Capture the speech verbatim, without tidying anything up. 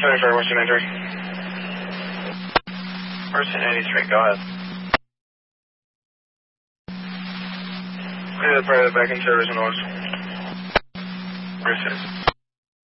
seventy-four, Western ninety-three. Western ninety-three, go ahead. Yeah, probably back in service in the west. Where's it?